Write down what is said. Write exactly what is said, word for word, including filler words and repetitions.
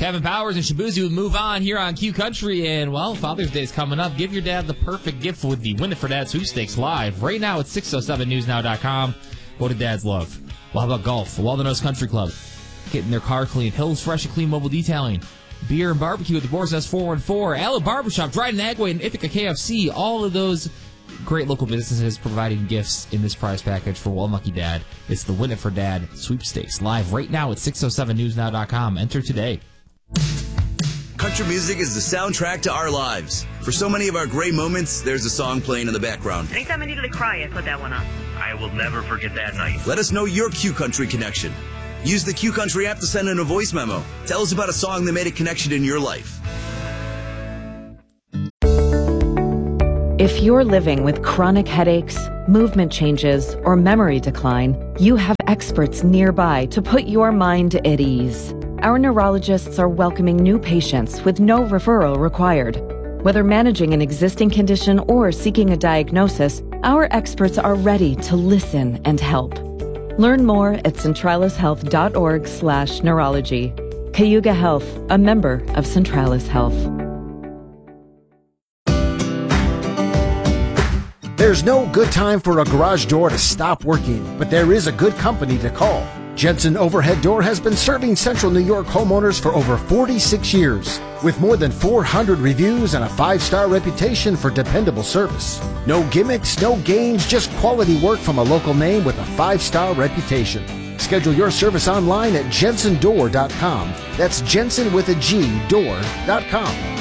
Kevin Powers and Shabuzi would move on here on Q Country, and, well, Father's Day is coming up. Give your dad the perfect gift with the Win It for Dad sweepstakes live right now at six oh seven news now dot com. What do dads love? Well, how about golf? The Walden Nose Country Club, getting their car clean. Hills Fresh and Clean Mobile Detailing. Beer and barbecue at the Boar's Nest four one four. Allen Barbershop, Dryden Agway, and Ithaca K F C. All of those great local businesses providing gifts in this prize package for Well Lucky Dad. It's the Win It for Dad sweepstakes live right now at six oh seven news now dot com. Enter today. Country music is the soundtrack to our lives. For so many of our great moments, there's a song playing in the background. Anytime I needed to cry, I put that one on. I will never forget that night. Let us know your Q Country connection. Use the Q Country app to send in a voice memo. Tell us about a song that made a connection in your life. If you're living with chronic headaches, movement changes, or memory decline, you have experts nearby to put your mind at ease. Our neurologists are welcoming new patients with no referral required. Whether managing an existing condition or seeking a diagnosis, our experts are ready to listen and help. Learn more at centralis health dot org slash neurology. Cayuga Health, a member of Centralis Health. There's no good time for a garage door to stop working, but there is a good company to call. Jensen Overhead Door has been serving Central New York homeowners for over forty-six years, with more than four hundred reviews and a five-star reputation for dependable service. No gimmicks, no games, just quality work from a local name with a five-star reputation. Schedule your service online at jensen door dot com. That's Jensen with a G, door dot com.